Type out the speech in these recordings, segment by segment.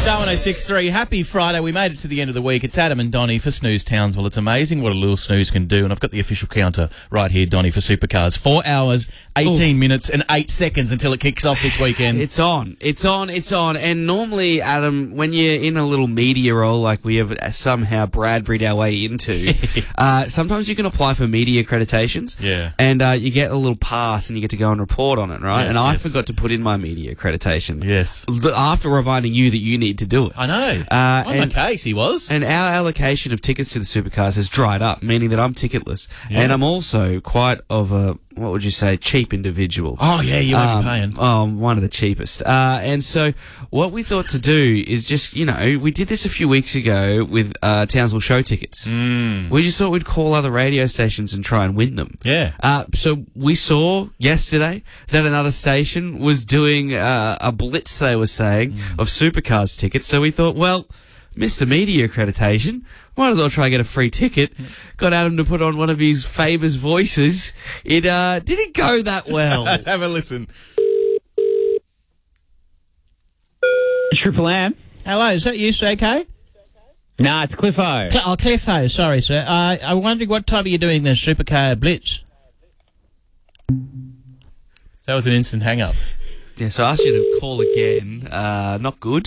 Star 106.3, happy Friday. We made it to the end of the week. It's Adam and Donnie for Snooze Townsville. It's amazing what a little snooze can do. And I've got the official counter right here, Donnie, for Supercars. 4 hours, 18 minutes and 8 seconds until it kicks off this weekend. It's on. And normally, Adam, when you're in a little media role like we have somehow Bradbury'd our way into, sometimes you can apply for media accreditations. Yeah. And you get a little pass and you get to go and report on it, right? Yes, and I yes. forgot to put in my media accreditation. Yes. After reminding you that you need to do it. I know. On my case, he was. And our allocation of tickets to the Supercars has dried up, meaning that I'm ticketless. Yeah. And I'm also quite of a, what would you say, cheap individual. Oh, yeah, you won't be paying. Oh, I'm one of the cheapest. And so what we thought to do is just, we did this a few weeks ago with Townsville show tickets. We just thought we'd call other radio stations and try and win them. Yeah. So we saw yesterday that another station was doing a blitz, they were saying, of Supercars tickets. So we thought, well, missed the media accreditation. Might as well try and get a free ticket. Got Adam to put on one of his famous voices. It didn't go that well. Let's have a listen. Triple M. Hello, is that you, Sir K? Nah, it's Cliffo. Cliffo, sorry, sir. I'm wondering what time are you doing the Supercar Blitz? That was an instant hang-up. Yeah, so I asked you to call again. Not good.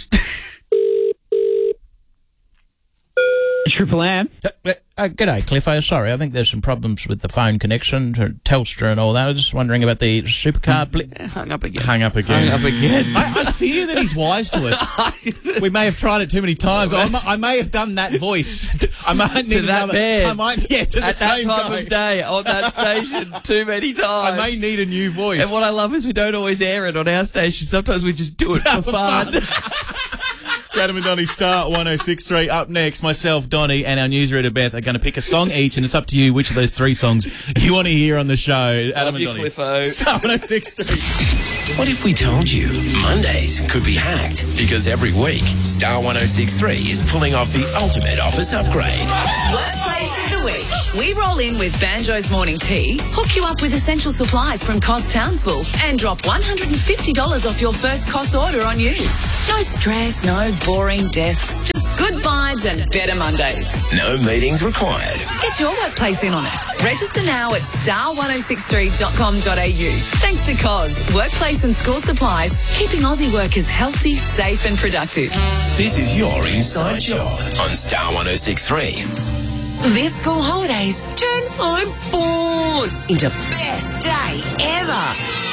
Triple M. G'day, Cliffo. Sorry, I think there's some problems with the phone connection to Telstra and all that. I was just wondering about the Supercar Blitz. Hung up again. Hung up again. I fear that he's wise to us. We may have tried it too many times. I may have done that voice. I might need to that another. man. I might, yeah, to the at that same time guy. of day on that station too many times. I may need a new voice. And what I love is we don't always air it on our station. Sometimes we just do it for fun. It's Adam and Donnie, Star 106.3. Up next, myself, Donnie, and our newsreader Beth are going to pick a song each, and it's up to you which of those three songs you want to hear on the show. Adam and Donnie. Cliffo. Star 106.3. What if we told you Mondays could be hacked? Because every week, Star 106.3 is pulling off the ultimate office upgrade. Workplace of the week. We roll in with Banjo's Morning Tea, hook you up with essential supplies from Cos Townsville, and drop $150 off your first Cos order on you. No stress, no boring desks, just good vibes and better Mondays. No meetings required. Get your workplace in on it. Register now at star1063.com.au. Thanks to Cos, workplace and school supplies, keeping Aussie workers healthy, safe and productive. This is your inside job on Star 106.3. This school holidays, turn I'm born into best day ever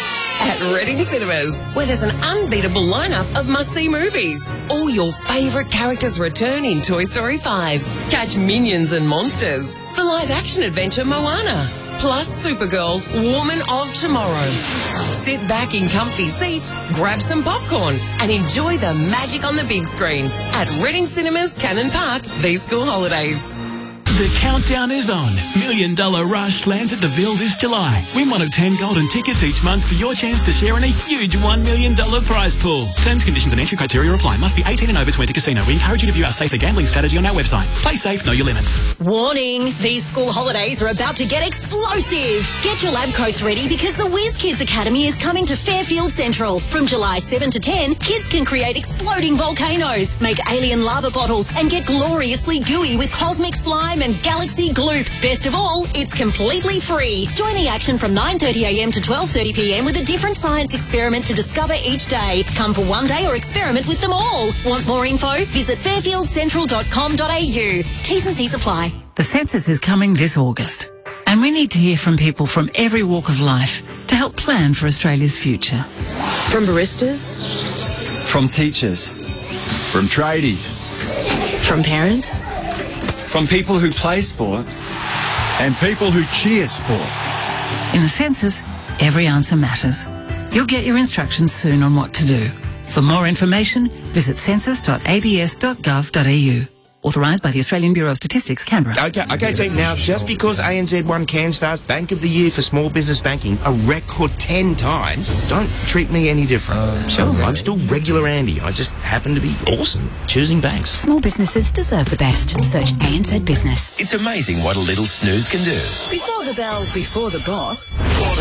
at Reading Cinemas, where there's an unbeatable lineup of must-see movies. All your favourite characters return in Toy Story 5. Catch Minions and Monsters, the live-action adventure Moana, plus Supergirl, Woman of Tomorrow. Sit back in comfy seats, grab some popcorn, and enjoy the magic on the big screen at Reading Cinemas, Cannon Park, these school holidays. The countdown is on. $1 Million Rush lands at the Ville this July. Win one of 10 golden tickets each month for your chance to share in a huge $1 million prize pool. Terms, conditions and entry criteria apply. Must be 18 and over to enter casino. We encourage you to view our safer gambling strategy on our website. Play safe, know your limits. Warning, these school holidays are about to get explosive. Get your lab coats ready because the Whiz Kids Academy is coming to Fairfield Central. From July 7 to 10, kids can create exploding volcanoes, make alien lava bottles, and get gloriously gooey with cosmic slime and galaxy gloop. Best of all, it's completely free. Join the action from 9:30am to 12:30pm with a different science experiment to discover each day. Come for one day or experiment with them all. Want more info? Visit fairfieldcentral.com.au. T's and C's apply. The census is coming this August, and we need to hear from people from every walk of life to help plan for Australia's future. From baristas, from teachers, from tradies, from parents, from people who play sport and people who cheer sport. In the census, every answer matters. You'll get your instructions soon on what to do. For more information, visit census.abs.gov.au. Authorised by the Australian Bureau of Statistics, Canberra. Okay, team. Now, just because ANZ won CanStar's Bank of the Year for small business banking a record 10 times, don't treat me any different. Sure. I'm still regular Andy. I just happen to be awesome choosing banks. Small businesses deserve the best. Search ANZ Business. It's amazing what a little snooze can do. Before the bell, before the boss.